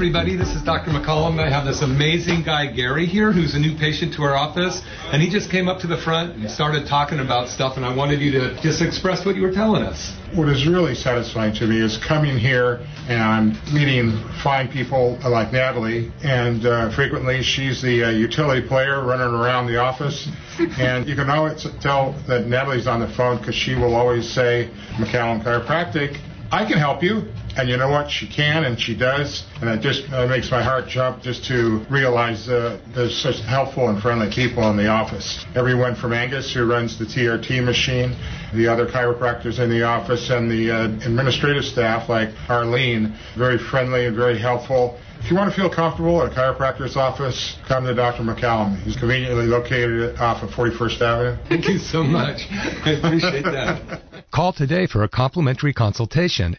everybody. This is Dr. McCollum. I have this amazing guy, Gary, here, who's a new patient to our office. And he just came up to the front and started talking about stuff, and I wanted you to just express what you were telling us. What is really satisfying to me is coming here and meeting fine people like Natalie. And frequently she's the utility player running around the office. And you can always tell that Natalie's on the phone because she will always say, McCollum Chiropractic, I can help you. And you know what? She can, and she does. And it just makes my heart jump just to realize there's such helpful and friendly people in the office. Everyone from Angus, who runs the TRT machine, the other chiropractors in the office, and the administrative staff like Arlene, very friendly and very helpful. If you want to feel comfortable at a chiropractor's office, come to Dr. McCollum. He's conveniently located off of 41st Avenue. Thank you so much. I appreciate that. Call today for a complimentary consultation,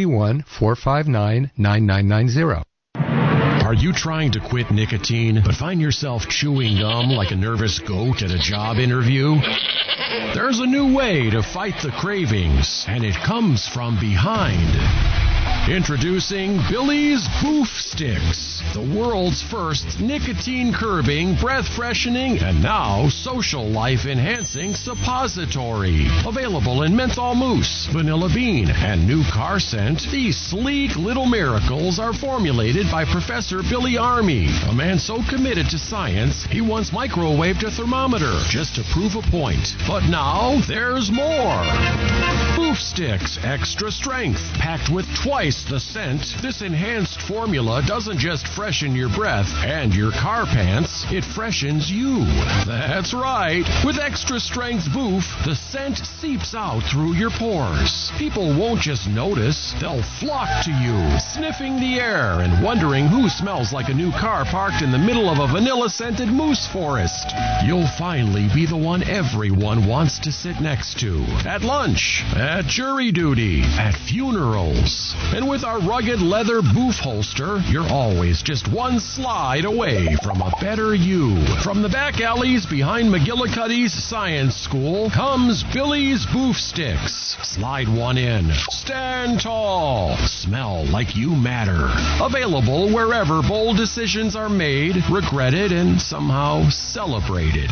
831-459-9990. Are you trying to quit nicotine but find yourself chewing gum like a nervous goat at a job interview? There's a new way to fight the cravings, and it comes from behind. Introducing Billy's Boof Sticks, the world's first nicotine-curbing, breath-freshening, and now social life-enhancing suppository. Available in menthol mousse, vanilla bean, and new car scent, these sleek little miracles are formulated by Professor Billy Army, a man so committed to science he once microwaved a thermometer just to prove a point. But now there's more. Boof Sticks Extra Strength, packed with twice the scent. This enhanced formula doesn't just freshen your breath and your car pants, it freshens you. That's right. With extra strength Boof, the scent seeps out through your pores. People won't just notice, they'll flock to you, sniffing the air and wondering who smells like a new car parked in the middle of a vanilla-scented moose forest. You'll finally be the one everyone wants to sit next to. At lunch, at jury duty, at funerals. And with our rugged leather Boof holster, you're always just one slide away from a better you. From the back alleys behind McGillicuddy's Science School comes Billy's Boof Sticks. Slide one in. Stand tall. Smell like you matter. Available wherever bold decisions are made, regretted, and somehow celebrated.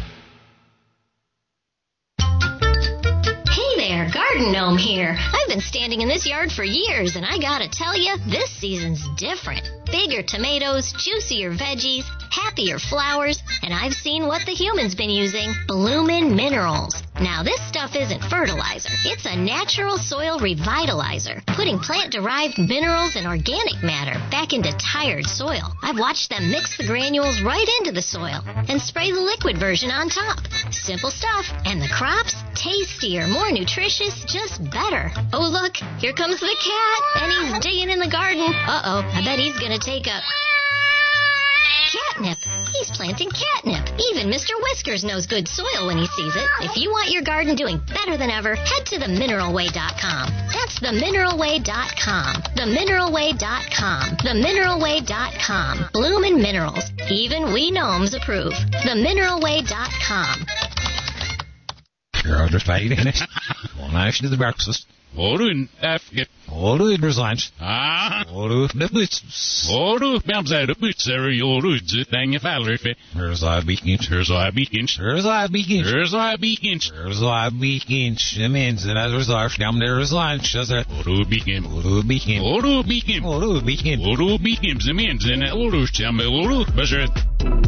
Garden Gnome here. I've been standing in this yard for years, and I gotta tell you, this season's different. Bigger tomatoes, juicier veggies, happier flowers, and I've seen what the human's been using, Bloomin' Minerals. Now, this stuff isn't fertilizer. It's a natural soil revitalizer, putting plant-derived minerals and organic matter back into tired soil. I've watched them mix the granules right into the soil and spray the liquid version on top. Simple stuff, and the crops? Tastier, more nutritious, just better. Oh, look, here comes the cat, and he's digging in the garden. Uh-oh, I bet he's gonna take a... catnip. He's planting catnip. Even Mr. Whiskers knows good soil when he sees it. If you want your garden doing better than ever, head to themineralway.com. That's themineralway.com. Themineralway.com. Themineralway.com. Bloomin' Minerals. Even we gnomes approve. Themineralway.com. You're just fighting it. One action is the breakfast. Orun afget. Oru lunch. Oru the blitz. Oru bamsa the blitzer yoru zitang fallerfe. Here's I beacon. Here's I beacon. Here's I beacon. Here's I beacon. Here's I beacon. The means that as our down there is lunch. As a Oru beacon. Oru beacon. Oru beacon. Oru beacon. Oru beacon. The means and Oru cham Oru.